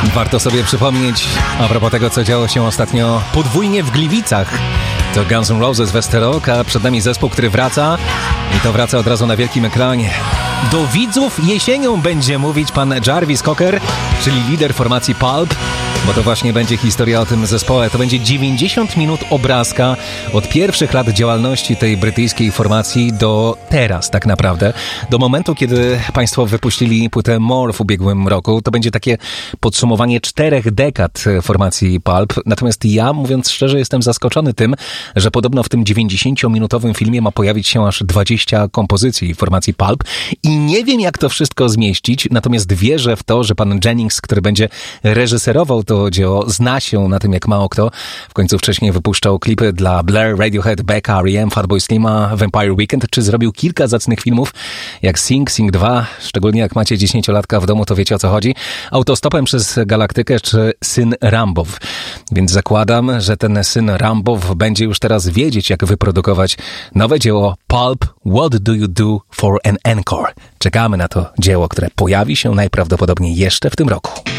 Warto sobie przypomnieć, a propos tego, co działo się ostatnio podwójnie w Gliwicach. To Guns N' Roses Westerok, a przed nami zespół, który wraca i to wraca od razu na wielkim ekranie. Do widzów jesienią będzie mówić pan Jarvis Cocker, czyli lider formacji Pulp, bo to właśnie będzie historia o tym zespole. To będzie 90 minut obrazka od pierwszych lat działalności tej brytyjskiej formacji do teraz tak naprawdę. Do momentu, kiedy państwo wypuścili płytę More w ubiegłym roku. To będzie takie podsumowanie 4 dekad formacji Pulp. Natomiast ja, mówiąc szczerze, jestem zaskoczony tym, że podobno w tym 90-minutowym filmie ma pojawić się aż 20 kompozycji formacji Pulp i nie wiem, jak to wszystko zmieścić, natomiast wierzę w to, że pan Jennings, który będzie reżyserował to dzieło, zna się na tym jak mało kto. W końcu wcześniej wypuszczał klipy dla Blur, Radiohead, Becca, R.E.M., Fatboy Slima, Vampire Weekend, czy zrobił kilka zacnych filmów jak Sing 2, szczególnie jak macie 10-latka w domu, to wiecie o co chodzi. Autostopem przez Galaktykę czy Syn Rambow. Więc zakładam, że ten Syn Rambow będzie już teraz wiedzieć, jak wyprodukować nowe dzieło Pulp, What Do You Do for an Encore. Czekamy na to dzieło, które pojawi się najprawdopodobniej jeszcze w tym roku.